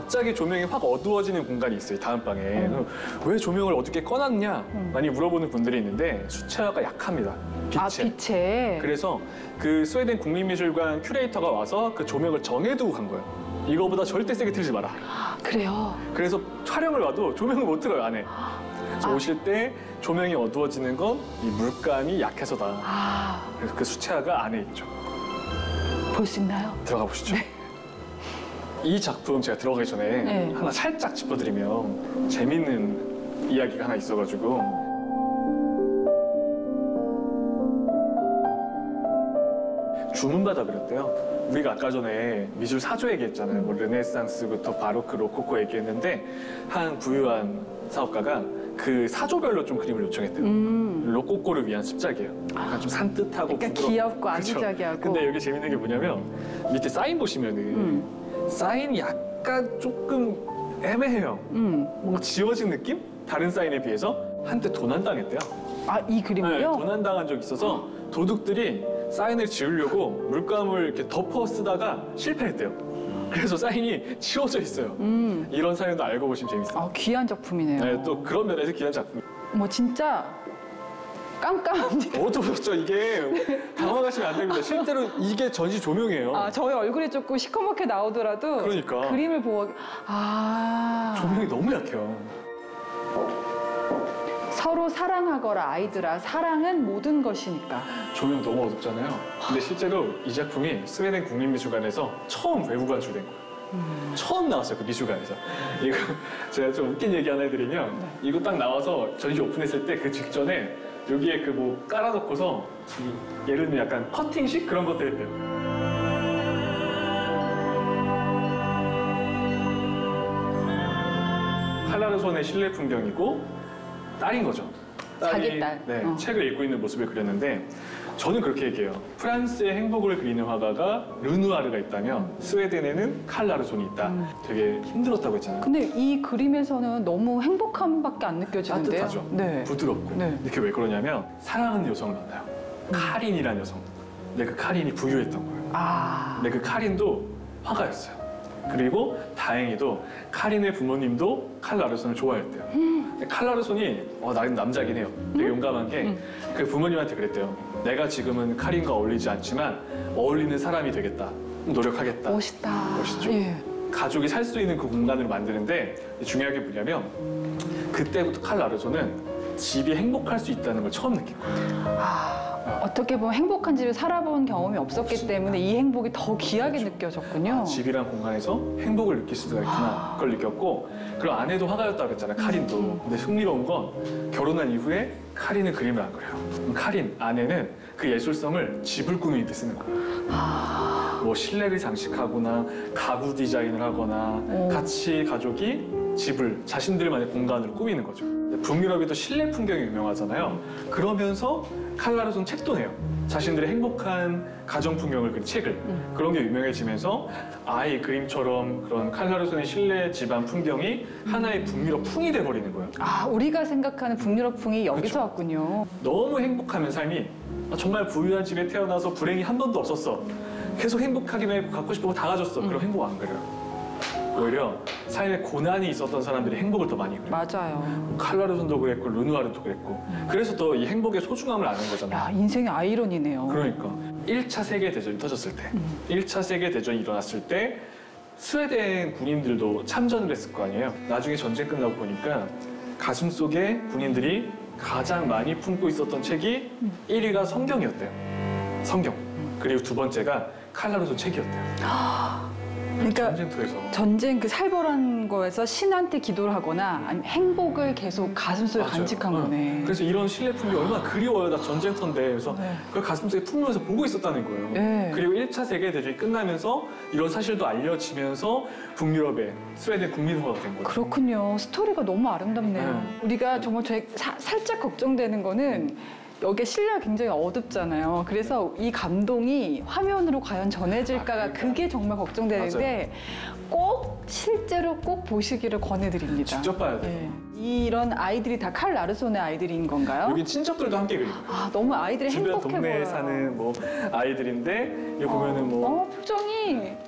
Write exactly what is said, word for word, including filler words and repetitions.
갑자기 조명이 확 어두워지는 공간이 있어요, 다음 방에. 음. 왜 조명을 어둡게 꺼놨냐 음. 많이 물어보는 분들이 있는데 수채화가 약합니다, 빛에. 아, 빛에. 그래서 그 스웨덴 국립미술관 큐레이터가 와서 그 조명을 정해두고 간 거예요. 이거보다 절대 세게 틀지 마라. 그래요. 그래서 촬영을 와도 조명을 못 틀어요, 안에. 그래서 아. 오실 때 조명이 어두워지는 건 이 물감이 약해서다. 아, 그래서 그 수채화가 안에 있죠. 볼 수 있나요? 들어가 보시죠. 이 작품 제가 들어가기 전에 네. 하나 살짝 짚어드리면 재밌는 이야기가 하나 있어가지고 주문받아 그렸대요. 우리가 아까 전에 미술 사조 얘기했잖아요. 뭐 르네상스부터 바로크, 로코코 얘기했는데 한 부유한 사업가가 그 사조별로 좀 그림을 요청했대요. 음. 로코코를 위한 습작이에요. 약간 좀 산뜻하고 그러니까 부드럽고. 귀엽고 그쵸? 아기자기하고. 근데 여기 재밌는 게 뭐냐면 밑에 사인 보시면은 음. 사인이 약간 조금 애매해요. 음. 뭔가 지워진 느낌? 다른 사인에 비해서 한때 도난당했대요. 아, 이 네, 그림을요? 도난당한 적이 있어서 도둑들이 사인을 지우려고 물감을 이렇게 덮어 쓰다가 실패했대요. 그래서 사인이 지워져 있어요. 음. 이런 사연도 알고 보시면 재밌어요. 아, 귀한 작품이네요. 네, 또 그런 면에서 귀한 작품. 뭐 진짜 깜깜합니다. 어두웠죠. 이게 당황하시면 안 됩니다. 실제로 이게 전시 조명이에요. 아, 저희 얼굴이 조금 시커멓게 나오더라도 그러니까. 그림을 보고 아, 조명이 너무 약해요. 서로 사랑하거라 아이들아, 사랑은 모든 것이니까. 조명 너무 어둡잖아요. 근데 실제로 이 작품이 스웨덴 국립미술관에서 처음 외부 관출된 거예요. 음. 처음 나왔어요, 그 미술관에서. 이거 제가 좀 웃긴 얘기 하나 해드리면 이거 딱 나와서 전시 오픈했을 때 그 직전에 여기에 그 뭐 깔아놓고서 이 예를 들면 약간 커팅식 그런 것도 했대요. 칼라르손의 실내 풍경이고 딸인 거죠. 자기 딸. 네, 어. 책을 읽고 있는 모습을 그렸는데 저는 그렇게 얘기해요. 프랑스의 행복을 그리는 화가가 르누아르가 있다면 스웨덴에는 칼라르손이 있다. 음. 되게 힘들었다고 했잖아요. 근데 이 그림에서는 너무 행복함밖에 안 느껴지는데요. 따뜻하죠. 네. 부드럽고. 네. 이렇게 왜 그러냐면 사랑하는 여성을 만나요. 카린이라는 여성. 근데 그 카린이 부유했던 거예요. 아, 근데 그 카린도 화가였어요. 그리고 다행히도 카린의 부모님도 칼라르손을 좋아했대요. 근데 칼라르손이 어, 나는 남자긴 해요. 되게 용감한 게 그 부모님한테 그랬대요. 내가 지금은 카린과 어울리지 않지만 어울리는 사람이 되겠다. 노력하겠다. 멋있다. 멋있죠? 예. 가족이 살 수 있는 그 공간을 만드는데 중요한 게 뭐냐면 그때부터 칼라르손은 집이 행복할 수 있다는 걸 처음 느낀 거예요. 아, 어떻게 보면 행복한 집을 살아본 경험이 없었기 없습니다. 때문에 이 행복이 더 귀하게 그렇죠. 느껴졌군요. 아, 집이란 공간에서 행복을 느낄 수가 있구나 그걸 느꼈고 그리고 아내도 화가였다고 그랬잖아요. 카린도. 근데 흥미로운 건 결혼한 이후에 카린은 그림을 안 그려요. 그럼 카린 아내는 그 예술성을 집을 꾸미는 데 쓰는 거예요. 아, 뭐 실내를 장식하거나 가구 디자인을 하거나 오. 같이 가족이 집을 자신들만의 공간으로 꾸미는 거죠. 북유럽에도 실내 풍경이 유명하잖아요. 그러면서 칼라르손 책도 내요. 자신들의 행복한 가정 풍경을 그린 책을. 음. 그런 게 유명해지면서 아이 그림처럼 그런 칼라르손의 실내 집안 풍경이 하나의 북유럽 풍이 돼버리는 거예요. 아, 우리가 생각하는 북유럽풍이 여기서 그쵸. 왔군요. 너무 행복하면 삶이 아, 정말 부유한 집에 태어나서 불행이 한 번도 없었어. 계속 행복하기만 해고 갖고 싶은 거 다 가졌어. 그럼 행복 안 그려요. 오히려 삶에 고난이 있었던 사람들이 행복을 더 많이 그려요. 맞아요. 칼라르손도 그랬고 르누아르도 그랬고 그래서 더 이 행복의 소중함을 아는 거잖아요. 야, 인생의 아이러니네요. 그러니까 일 차 세계대전이 터졌을 때 음. 일 차 세계대전이 일어났을 때 스웨덴 군인들도 참전을 했을 거 아니에요. 나중에 전쟁 끝나고 보니까 가슴속에 군인들이 가장 많이 품고 있었던 책이 음. 일 위가 성경이었대요. 성경. 그리고 두 번째가 칼라르손 책이었대요. 그러니까 전쟁터에서. 전쟁 그 살벌한 거에서 신한테 기도를 하거나 아니면 행복을 계속 가슴속에 맞아요. 간직한 어. 거네. 그래서 이런 실내 풍경이 얼마나 그리워요. 나 전쟁터인데. 그래서 네. 그걸 가슴속에 품으면서 보고 있었다는 거예요. 네. 그리고 일 차 세계대전이 끝나면서 이런 사실도 알려지면서 북유럽의 스웨덴 국민화가 된 거예요. 그렇군요. 스토리가 너무 아름답네요. 네. 우리가 정말 저희 사- 살짝 걱정되는 거는 여기 실내가 굉장히 어둡잖아요. 그래서 이 감동이 화면으로 과연 전해질까가 아, 그러니까. 그게 정말 걱정되는데 꼭 실제로 꼭 보시기를 권해드립니다. 직접 봐야 돼요. 네. 이런 아이들이 다 칼 라르손의 아이들인 건가요? 여기 친척들도 함께 그리고 아, 너무 아이들이 주변 행복해 동네에 보여요. 사는 뭐 아이들인데 여기 보면은 뭐 어, 표정이